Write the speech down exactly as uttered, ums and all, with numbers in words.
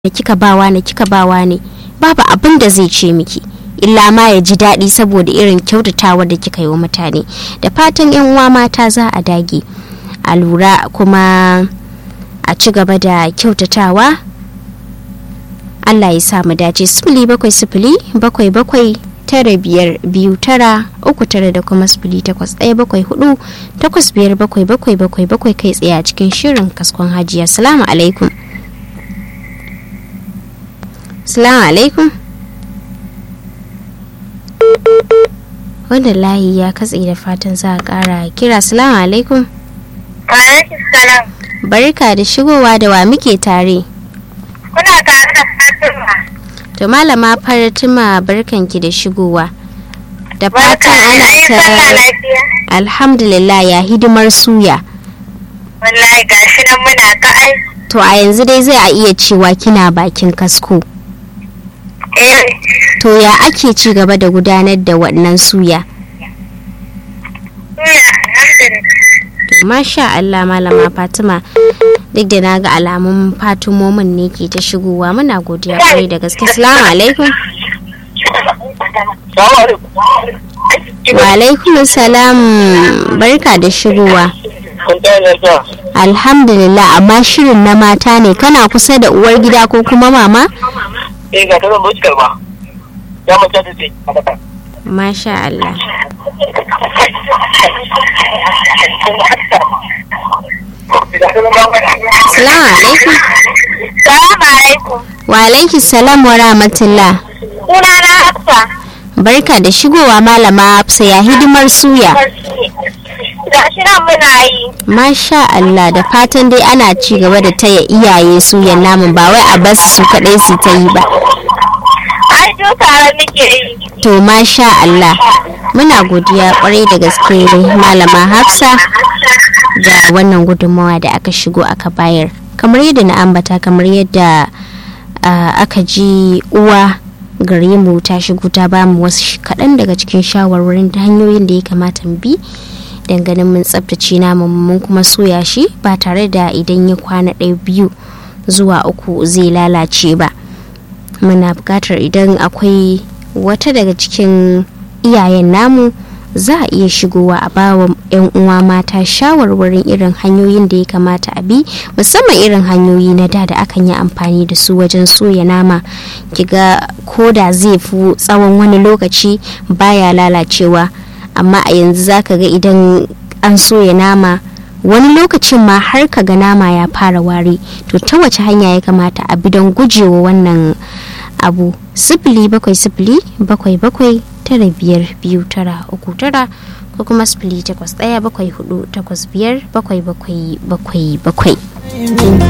da kika bawa ne kika bawa ne babu abin da zai ce miki illa ma ya ji daɗi saboda irin kyautatawar da kika yi wa mutane. Da fatan yan uwa mata za a dage a lura kuma a ci gaba da kyautatawa. Allah ya sa mu dace. Sifili bakwai sifili bakwai bakwai tara biyar biyu tara uku tara da kuma sifili takwas ɗaya bakwai hudu takwas biyar bakwai bakwai bakwai bakwai kai tsaye a cikin shirin kaskon hajiya. Salamu alaikum. Salamu alaikum. Wanda layi ya katse da fatan za a kara kira. Salamu alaikum. Salam. Barka da shigowa, da wa muke tare? Kuna tare da Fatima. To malama Fatima, barkanki da shigowa. Da Barka, fatan ana ina ta sallah lafiya. alhamdulillah, ya hidimar suya. Wallahi gashi nan muna ka ai. To a yanzu dai zai a iya cewa kina bakin kasko. Eh, To ya ake ci gaba da gudanar da wannan suya? ina alhamdulillah. To masha Allah malama Fatima, duk da na ga alamun fatumomin ne ke ta shigowa, muna godiya kwarai da gaske. Assalamu alaikum. Wa alaikum salam, barka da shigowa. Alhamdulillah, amma shirin na mata ne. Kana kusa da uwar gida ko kuma mama? Eh ga ta zan buci karba. Ya mace ta ce a dafa. Masha Allah. Assalamu alaikum. Salamu alaikum. Wa alaikum salam wa rahmatullah. Suna na Hafsa. Barka da shigowa malama Hafsa, ya hidimar suya. Gashi nan muna yi. Masha Allah, da fatan dai ana ci gaba da taya iyaye suyan namun, ba wai a bas su kadai su ta yi ba. Ai jo tare muke yi. To masha Allah, muna godiya kwarai da gaske malama Hafsa da wannan gudunmawa da aka shigo aka bayar. Kamar yadda na ambata, kamar yadda ah, aka ji uwa gare mu ta shigo ta ba mu wasu kaɗan daga cikin shawarwarin da hanyoyin da ya kamata mu bi dangane mun tsabtace naman mun kuma soya shi ba tare da idan ya kwana ɗaya biyu zuwa uku zai lalace ba. Muna buƙatar idan akwai wata daga cikin iyayen namu za a iya shigowa a bawa 'yan uwa mata shawarwarin irin hanyoyin da ya kamata a bi, musamman irin hanyoyi na da da akan yi amfani da su wajen soya nama. Kiga ko da zai fi tsawon wani lokaci baya lalacewa, amma a yanzu zaka ga idan an soya nama wani lokacin ma har ka ga nama ya fara wari. To ta wace hanya ya kamata a bi don gujewa wannan abu? Sifili bakwai sifili bakwai bakwai tara biyar biyu tara uku tara ko kuma sifili takwas ɗaya bakwai hudu takwas biyar bakwai bakwai bakwai bakwai.